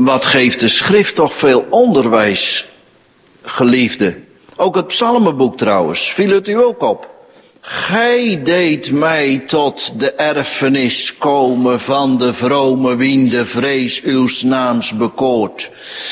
Wat geeft de schrift toch veel onderwijs, geliefde. Ook het psalmenboek trouwens, viel het u ook op. Gij deed mij tot de erfenis komen van de vrome wien de vrees uws naams bekoort.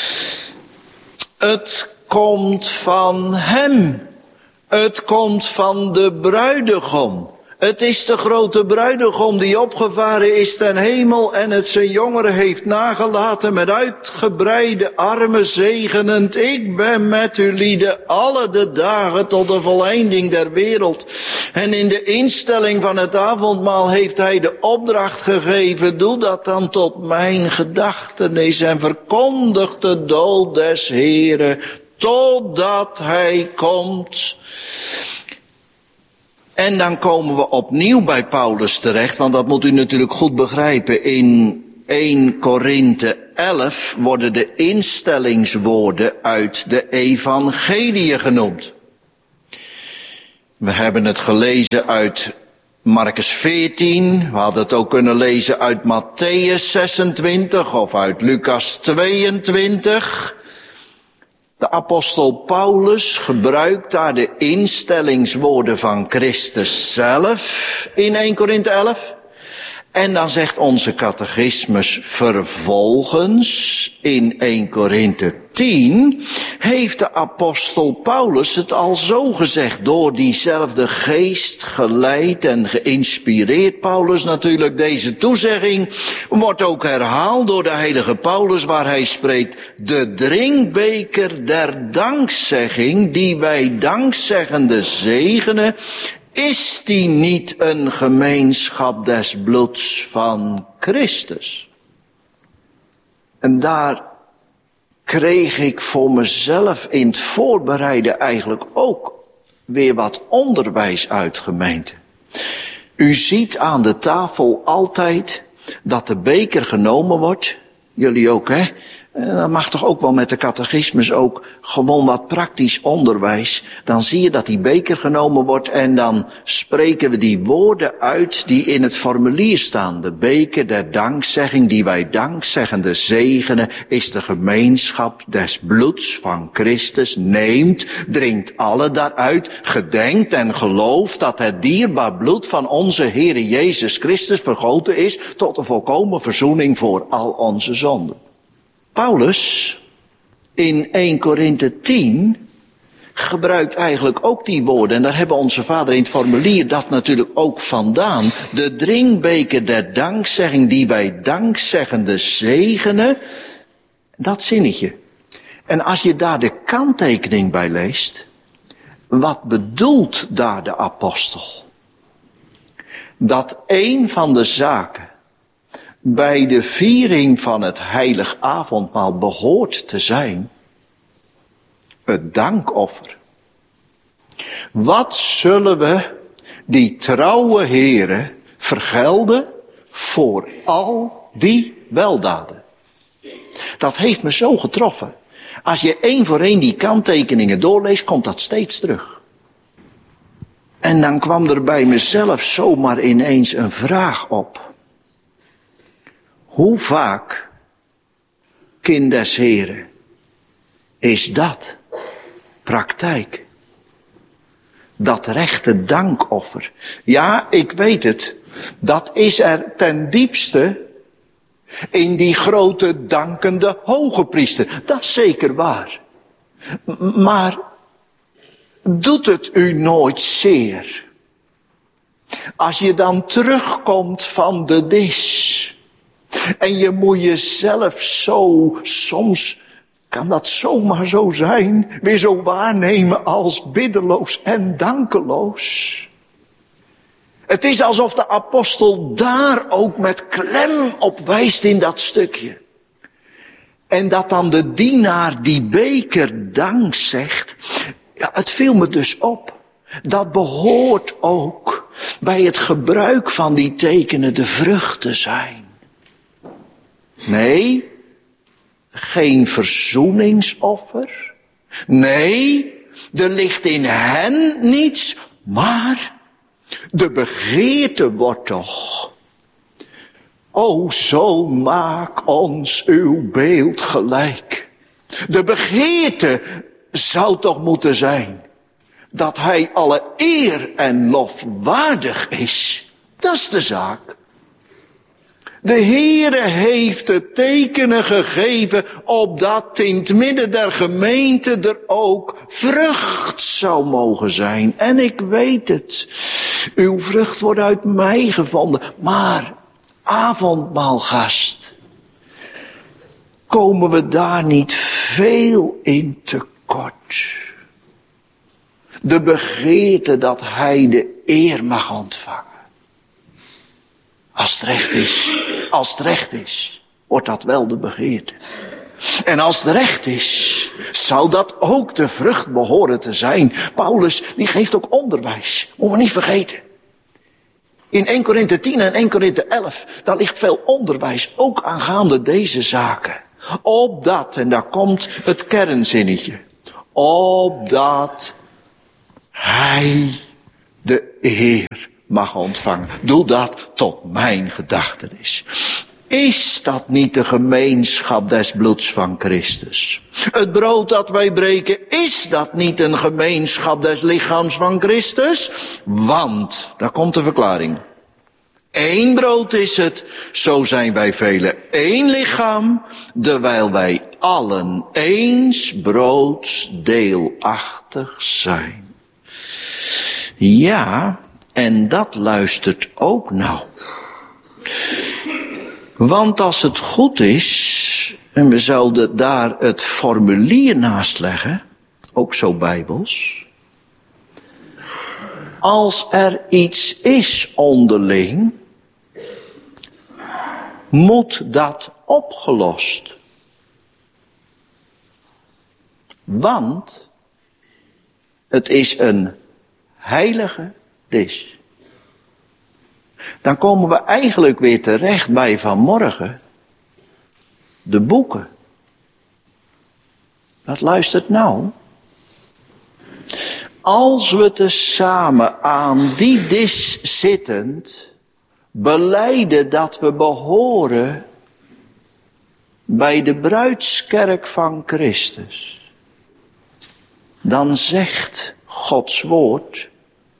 Het komt van hem. Het komt van de bruidegom. Het is de grote bruidegom die opgevaren is ten hemel en het zijn jongeren heeft nagelaten met uitgebreide armen zegenend. Ik ben met u lieden alle de dagen tot de voleinding der wereld. En in de instelling van het avondmaal heeft hij de opdracht gegeven. Doe dat dan tot mijn gedachtenis en verkondig de dood des Heren totdat hij komt. En dan komen we opnieuw bij Paulus terecht, want dat moet u natuurlijk goed begrijpen. In 1 Korinthe 11 worden de instellingswoorden uit de evangelie genoemd. We hebben het gelezen uit Marcus 14, we hadden het ook kunnen lezen uit Mattheüs 26 of uit Lucas 22. De apostel Paulus gebruikt daar de instellingswoorden van Christus zelf in 1 Korinthe 11. En dan zegt onze catechismus vervolgens in 1 Korinthe 10... heeft de apostel Paulus het al zo gezegd, door diezelfde geest geleid en geïnspireerd. Paulus natuurlijk, deze toezegging wordt ook herhaald door de heilige Paulus, waar hij spreekt: de drinkbeker der dankzegging, die wij dankzeggende zegenen, is die niet een gemeenschap des bloeds van Christus? En daar kreeg ik voor mezelf in het voorbereiden eigenlijk ook weer wat onderwijs uit, gemeente. U ziet aan de tafel altijd dat de beker genomen wordt. Jullie ook, hè? Dat mag toch ook wel met de catechismus ook gewoon wat praktisch onderwijs. Dan zie je dat die beker genomen wordt en dan spreken we die woorden uit die in het formulier staan. De beker der dankzegging, die wij dankzeggende zegenen, is de gemeenschap des bloeds van Christus. Neemt, drinkt alle daaruit, gedenkt en gelooft dat het dierbaar bloed van onze Heere Jezus Christus vergoten is tot een volkomen verzoening voor al onze zonden. Paulus in 1 Korinthe 10 gebruikt eigenlijk ook die woorden. En daar hebben onze vader in het formulier dat natuurlijk ook vandaan. De drinkbeker der dankzegging, die wij dankzeggende zegenen. Dat zinnetje. En als je daar de kanttekening bij leest, wat bedoelt daar de apostel? Dat een van de zaken bij de viering van het heilig avondmaal behoort te zijn het dankoffer. Wat zullen we die trouwe Here vergelden voor al die weldaden? Dat heeft me zo getroffen. Als je één voor één die kanttekeningen doorleest, komt dat steeds terug. En dan kwam er bij mezelf zomaar ineens een vraag op. Hoe vaak, kind des Heren, is dat praktijk? Dat rechte dankoffer. Ja, ik weet het. Dat is er ten diepste in die grote dankende hoge priester. Dat is zeker waar. Maar doet het u nooit zeer? Als je dan terugkomt van de dis. En je moet jezelf zo, soms kan dat zomaar zo zijn, weer zo waarnemen als biddeloos en dankeloos. Het is alsof de apostel daar ook met klem op wijst in dat stukje. En dat dan de dienaar die beker dank zegt. Ja, het viel me dus op. Dat behoort ook bij het gebruik van die tekenen de vrucht te zijn. Nee, geen verzoeningsoffer. Nee, er ligt in hen niets, maar de begeerte wordt toch O zoon, maak ons uw beeld gelijk. De begeerte zou toch moeten zijn dat hij alle eer en lof waardig is. Dat is de zaak. De Heere heeft de tekenen gegeven opdat in het midden der gemeente er ook vrucht zou mogen zijn. En ik weet het. Uw vrucht wordt uit mij gevonden. Maar, avondmaalgast, komen we daar niet veel in tekort? De begeerte dat hij de eer mag ontvangen. Als het recht is, wordt dat wel de begeerte. En als het recht is, zou dat ook de vrucht behoren te zijn. Paulus, die geeft ook onderwijs, moet we niet vergeten. In 1 Korinthe 10 en 1 Korinthe 11, daar ligt veel onderwijs, ook aangaande deze zaken. Opdat, en daar komt het kernzinnetje, opdat hij de eer mag ontvangen. Doe dat tot mijn gedachtenis. Is dat niet de gemeenschap des bloeds van Christus? Het brood dat wij breken, is dat niet een gemeenschap des lichaams van Christus? Want, daar komt de verklaring. Eén brood is het, zo zijn wij velen één lichaam, terwijl wij allen eens broods deelachtig zijn. Ja, en dat luistert ook nauw. Want als het goed is, en we zouden daar het formulier naast leggen, ook zo bijbels. Als er iets is onderling, moet dat opgelost. Want het is een heilige dis. Dan komen we eigenlijk weer terecht bij vanmorgen. De boeken. Dat luistert nou. Als we tezamen aan die dis zittend belijden dat we behoren bij de bruidskerk van Christus, dan zegt Gods woord,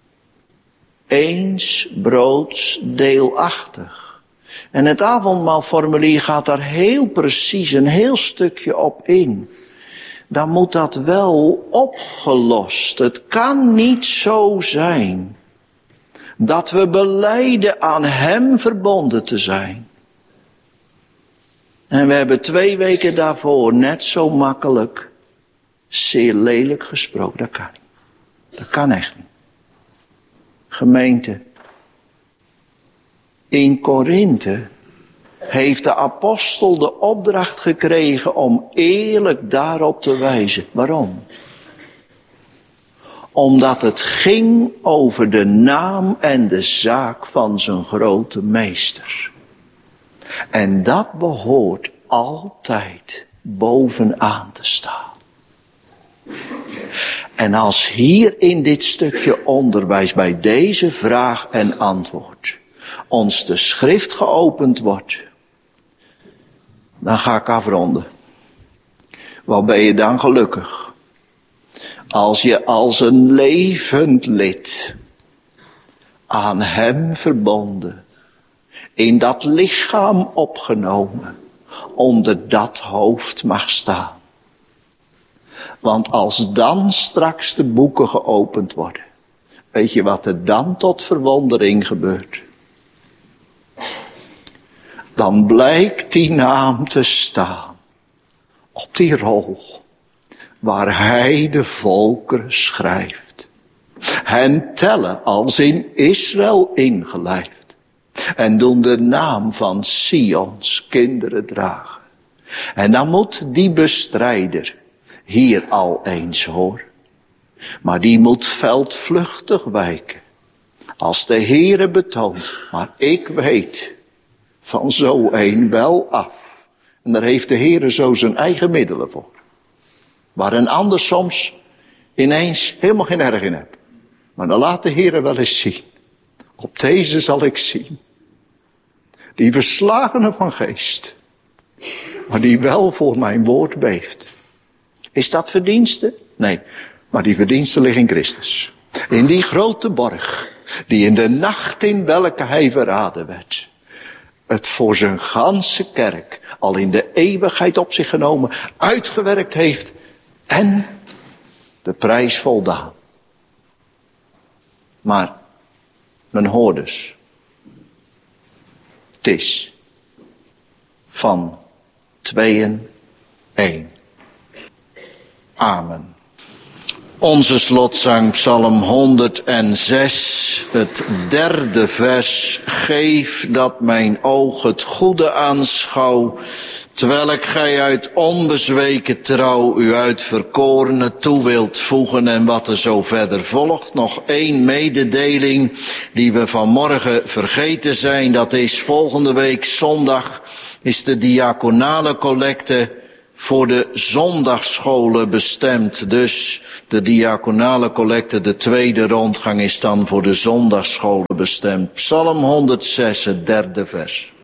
eens broods deelachtig. En het avondmaalformulier gaat daar heel precies een heel stukje op in. Dan moet dat wel opgelost. Het kan niet zo zijn dat we belijden aan hem verbonden te zijn. En we hebben 2 weken daarvoor net zo makkelijk zeer lelijk gesproken. Dat kan niet. Dat kan echt niet. Gemeente, in Korinthe heeft de apostel de opdracht gekregen om eerlijk daarop te wijzen. Waarom? Omdat het ging over de naam en de zaak van zijn grote meester. En dat behoort altijd bovenaan te staan. En als hier in dit stukje onderwijs bij deze vraag en antwoord ons de schrift geopend wordt, dan ga ik afronden. Wat ben je dan gelukkig? Als je als een levend lid aan hem verbonden, in dat lichaam opgenomen, onder dat hoofd mag staan. Want als dan straks de boeken geopend worden, weet je wat er dan tot verwondering gebeurt? Dan blijkt die naam te staan op die rol waar hij de volkeren schrijft. Hen tellen als in Israël ingelijfd en doen de naam van Sions kinderen dragen. En dan moet die bestrijder hier al eens hoor. Maar die moet veldvluchtig wijken. Als de Heere betoont, maar ik weet van zo een wel af. En daar heeft de Heere zo zijn eigen middelen voor. Waar een ander soms ineens helemaal geen erg in hebt. Maar dan laat de Heere wel eens zien. Op deze zal ik zien Die verslagene van geest. Maar die wel voor mijn woord beeft. Is dat verdienste? Nee, maar die verdienste ligt in Christus. In die grote borg, die in de nacht in welke hij verraden werd, het voor zijn ganse kerk al in de eeuwigheid op zich genomen, uitgewerkt heeft en de prijs voldaan. Maar, men hoort dus, het is van tweeën één. Amen. Onze slotzang, Psalm 106, het 3e vers. Geef dat mijn oog het goede aanschouw, terwijl ik gij uit onbezweken trouw u uitverkorene toe wilt voegen. En wat er zo verder volgt, nog 1 mededeling die we vanmorgen vergeten zijn. Dat is volgende week zondag is de diaconale collecte voor de zondagsscholen bestemd. Dus de diaconale collecte, de tweede rondgang, is dan voor de zondagsscholen bestemd. Psalm 106, het 3e vers.